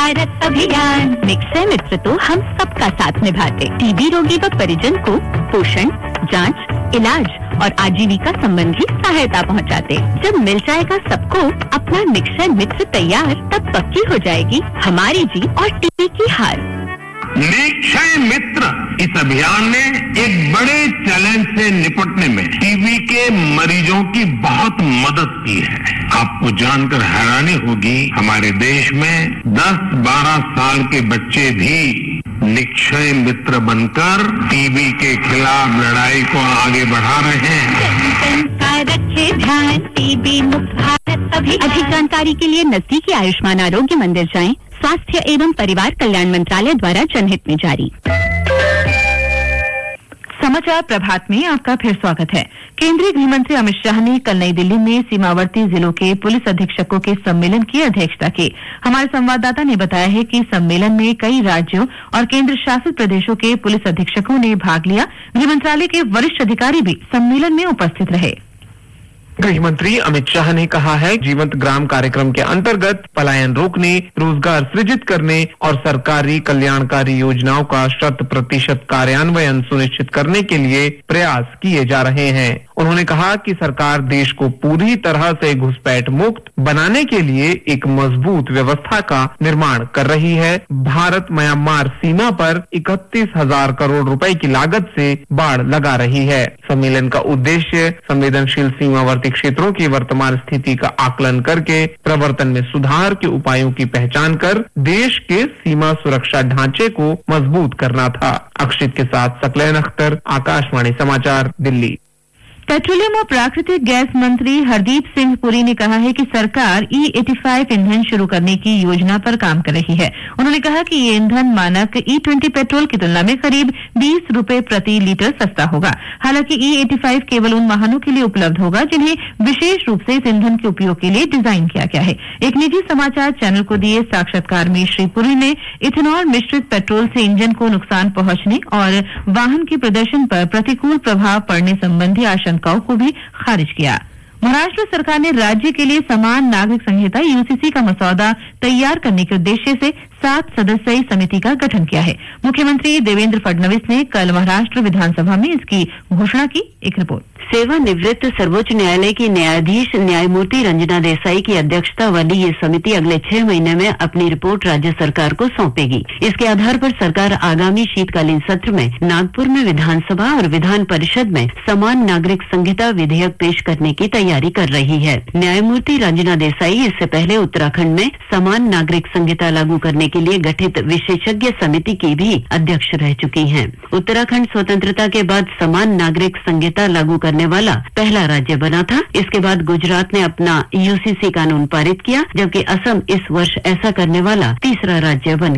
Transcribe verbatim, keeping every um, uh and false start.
भारत अभियान। निक्षय मित्र तो हम सबका साथ निभाते, टीबी रोगी व परिजन को पोषण, जांच, इलाज और आजीविका संबंधी सहायता पहुंचाते। जब मिल जाएगा सबको अपना निक्षय मित्र तैयार, तब पक्की हो जाएगी हमारी जीत और टीबी की हार। निक्षय मित्र इस अभियान ने एक बड़े चैलेंज से निपटने में टीबी के मरीजों की बहुत मदद की है। आपको जानकर हैरानी होगी, हमारे देश में दस बारह साल के बच्चे भी निक्षय मित्र बनकर टीबी के खिलाफ लड़ाई को आगे बढ़ा रहे हैं। रखे ध्यान, टीबी मुक्त भारत अभियान। अधिक जानकारी के लिए नजदीकी आयुष्मान आरोग्य मंदिर जाएं। स्वास्थ्य एवं परिवार कल्याण मंत्रालय द्वारा जनहित में जारी। समाचार प्रभात में आपका फिर स्वागत है। केंद्रीय गृह मंत्री अमित शाह ने कल नई दिल्ली में सीमावर्ती जिलों के पुलिस अधीक्षकों के सम्मेलन की अध्यक्षता की। हमारे संवाददाता ने बताया है कि सम्मेलन में कई राज्यों और केंद्र शासित प्रदेशों के पुलिस अधीक्षकों ने भाग लिया। गृह मंत्रालय के वरिष्ठ अधिकारी भी सम्मेलन में उपस्थित रहे। गृह मंत्री अमित शाह ने कहा है, जीवंत ग्राम कार्यक्रम के अंतर्गत पलायन रोकने, रोजगार सृजित करने और सरकारी कल्याणकारी योजनाओं का शत प्रतिशत कार्यान्वयन सुनिश्चित करने के लिए प्रयास किए जा रहे हैं। उन्होंने कहा कि सरकार देश को पूरी तरह से घुसपैठ मुक्त बनाने के लिए एक मजबूत व्यवस्था का निर्माण कर रही है। भारत म्यांमार सीमा पर इकतीस हजार करोड़ रुपए की लागत से बाड़ लगा रही है। सम्मेलन का उद्देश्य संवेदनशील सीमावर्ती क्षेत्रों की वर्तमान स्थिति का आकलन करके प्रवर्तन में सुधार के उपायों की पहचान कर देश के सीमा सुरक्षा ढांचे को मजबूत करना था। अक्षित के साथ सकलैन अख्तर, आकाशवाणी समाचार, दिल्ली। पेट्रोलियम और प्राकृतिक गैस मंत्री हरदीप सिंह पुरी ने कहा है कि सरकार ई पचासी ईंधन शुरू करने की योजना पर काम कर रही है। उन्होंने कहा कि ये ईंधन मानक ई बीस पेट्रोल की तुलना में करीब बीस रुपए प्रति लीटर सस्ता होगा। हालांकि ई पचासी केवल उन वाहनों के लिए उपलब्ध होगा जिन्हें विशेष रूप से इस ईंधन के उपयोग के लिए डिजाइन किया गया है। एक निजी समाचार चैनल को दिए साक्षात्कार में श्री पुरी ने इथेनॉल मिश्रित पेट्रोल से इंजन को नुकसान पहुंचने और वाहन के प्रदर्शन पर प्रतिकूल प्रभाव पड़ने संबंधी आशंका को भी खारिज किया। महाराष्ट्र सरकार ने राज्य के लिए समान नागरिक संहिता यूसीसी का मसौदा तैयार करने के उद्देश्य से सात सदस्यीय समिति का गठन किया है। मुख्यमंत्री देवेंद्र फडणवीस ने कल महाराष्ट्र विधानसभा में इसकी घोषणा की। एक रिपोर्ट। सेवानिवृत्त सर्वोच्च न्यायालय की न्यायाधीश न्यायमूर्ति रंजना देसाई की अध्यक्षता वाली ये समिति अगले छह महीने में अपनी रिपोर्ट राज्य सरकार को सौंपेगी। इसके आधार पर सरकार आगामी शीतकालीन सत्र में नागपुर में विधानसभा और विधान परिषद में समान नागरिक संहिता विधेयक पेश करने की तैयारी कर रही है। न्यायमूर्ति रंजना देसाई इससे पहले उत्तराखंड में समान नागरिक संहिता लागू करने के लिए गठित विशेषज्ञ समिति की भी अध्यक्ष रह चुकी हैं। उत्तराखंड स्वतंत्रता के बाद समान नागरिक संहिता लागू करने वाला पहला राज्य बना था। इसके बाद गुजरात ने अपना यूसीसी कानून पारित किया, जबकि असम इस वर्ष ऐसा करने वाला तीसरा राज्य बन